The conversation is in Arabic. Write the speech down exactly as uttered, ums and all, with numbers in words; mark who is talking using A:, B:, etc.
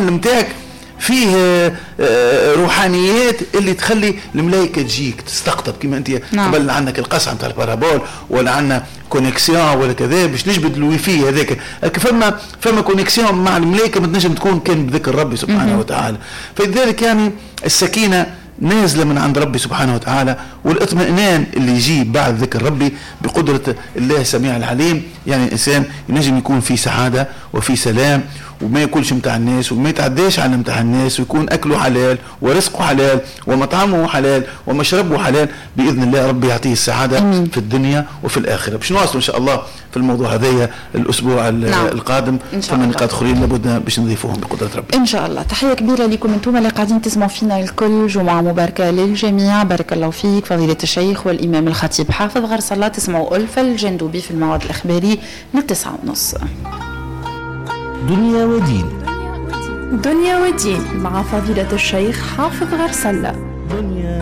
A: العمل متاعك فيه روحانيات اللي تخلي الملائكة تجيك تستقطب كما انت. نعم. قبل عندك القصعة متاع البارابول ولا عندنا كونيكسيون ولا كذا باش نجبد الويفي هذاك. فما فما كونيكسيون مع الملائكة ما تنجم تكون كان بذكر ربي سبحانه وتعالى. فلذلك يعني السكينة نازلة من عند ربي سبحانه وتعالى، والاطمئنان اللي يجي بعد ذكر ربي بقدرة الله السميع العليم. يعني الإنسان ينجم يكون في سعادة وفي سلام وما يكونش متاع الناس وما يتعداش على متاع الناس، ويكون أكله حلال ورزقه حلال ومطعمه حلال ومشربه حلال بإذن الله. ربي يعطيه السعادة أمين. في الدنيا وفي الآخرة. باش نواصل إن شاء الله في الموضوع هذايا الأسبوع نعم. القادم. ثم نقاط أخرين لابد باش نضيفوهم بقدرة ربي
B: إن شاء الله. تحية كبيرة لكم انتم اللي قاعدين تسمعوا فينا الكل. جمعة مباركة للجميع. بارك الله فيك فضيلة الشيخ والإمام الخطيب حافظ غرس الله. تسمعوا ألفة الجندوبي في الموعد الإخباري من التسعة ونص.
C: دنيا ودين.
D: دنيا ودين مع فضيلة الشيخ حافظ غرس الله.